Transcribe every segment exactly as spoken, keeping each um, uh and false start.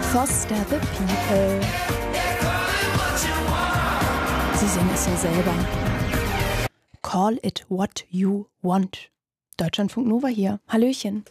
Foster the People. Sie singen es ja selber. Call it what you want. Deutschlandfunk Nova hier. Hallöchen.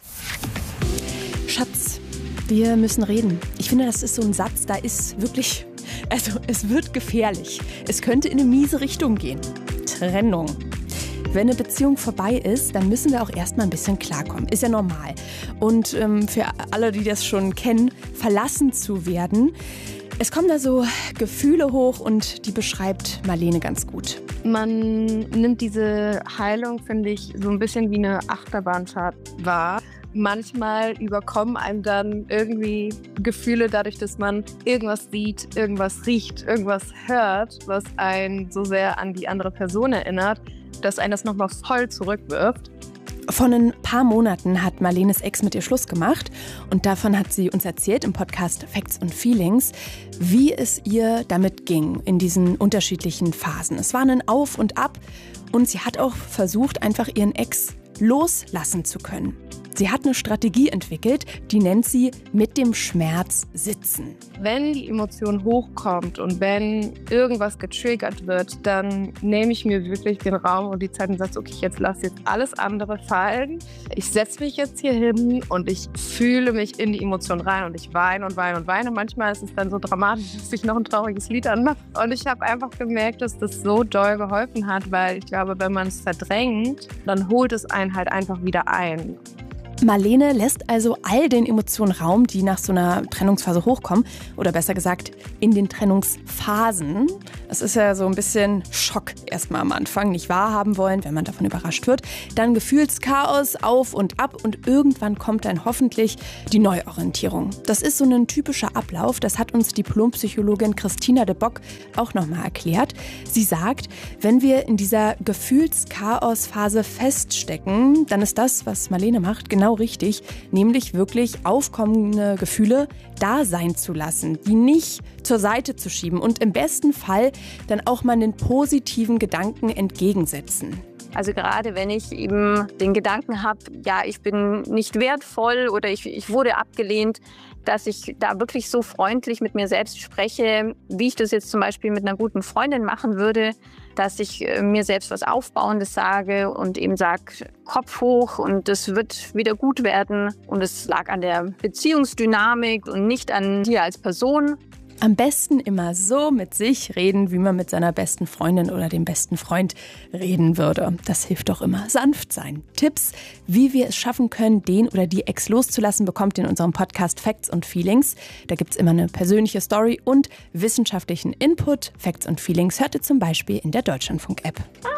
Schatz, wir müssen reden. Ich finde, das ist so ein Satz, da ist wirklich, also es wird gefährlich. Es könnte in eine miese Richtung gehen. Trennung. Wenn eine Beziehung vorbei ist, dann müssen wir auch erstmal ein bisschen klarkommen. Ist ja normal. Und ähm, für alle, die das schon kennen, verlassen zu werden. Es kommen da so Gefühle hoch und die beschreibt Marlene ganz gut. Man nimmt diese Heilung, finde ich, so ein bisschen wie eine Achterbahnfahrt wahr. Manchmal überkommen einem dann irgendwie Gefühle dadurch, dass man irgendwas sieht, irgendwas riecht, irgendwas hört, was einen so sehr an die andere Person erinnert, dass einen das nochmal voll zurückwirft. Vor ein paar Monaten hat Marlenes Ex mit ihr Schluss gemacht und davon hat sie uns erzählt im Podcast Facts und Feelings, wie es ihr damit ging in diesen unterschiedlichen Phasen. Es war ein Auf und Ab und sie hat auch versucht, einfach ihren Ex loslassen zu können. Sie hat eine Strategie entwickelt, die nennt sie mit dem Schmerz sitzen. Wenn die Emotion hochkommt und wenn irgendwas getriggert wird, dann nehme ich mir wirklich den Raum und die Zeit und sage, okay, jetzt lass jetzt alles andere fallen. Ich setze mich jetzt hier hin und ich fühle mich in die Emotion rein und ich weine und weine und weine. Manchmal ist es dann so dramatisch, dass ich noch ein trauriges Lied anmache. Und ich habe einfach gemerkt, dass das so doll geholfen hat, weil ich glaube, wenn man es verdrängt, dann holt es einen halt einfach wieder ein. Marlene lässt also all den Emotionen Raum, die nach so einer Trennungsphase hochkommen. Oder besser gesagt, in den Trennungsphasen. Das ist ja so ein bisschen Schock erstmal am Anfang, nicht wahrhaben wollen, wenn man davon überrascht wird. Dann Gefühlschaos, auf und ab und irgendwann kommt dann hoffentlich die Neuorientierung. Das ist so ein typischer Ablauf, das hat uns Diplompsychologin Christina de Bock auch nochmal erklärt. Sie sagt, wenn wir in dieser Gefühlschaos-Phase feststecken, dann ist das, was Marlene macht, genau richtig, nämlich wirklich aufkommende Gefühle da sein zu lassen, die nicht zur Seite zu schieben und im besten Fall dann auch mal einen positiven Gedanken entgegensetzen. Also gerade wenn ich eben den Gedanken habe, ja, ich bin nicht wertvoll oder ich, ich wurde abgelehnt, dass ich da wirklich so freundlich mit mir selbst spreche, wie ich das jetzt zum Beispiel mit einer guten Freundin machen würde, dass ich mir selbst was Aufbauendes sage und eben sage, Kopf hoch und es wird wieder gut werden. Und es lag an der Beziehungsdynamik und nicht an dir als Person. Am besten immer so mit sich reden, wie man mit seiner besten Freundin oder dem besten Freund reden würde. Das hilft doch immer. Sanft sein. Tipps, wie wir es schaffen können, den oder die Ex loszulassen, bekommt ihr in unserem Podcast Facts und Feelings. Da gibt es immer eine persönliche Story und wissenschaftlichen Input. Facts und Feelings hört ihr zum Beispiel in der Deutschlandfunk-App.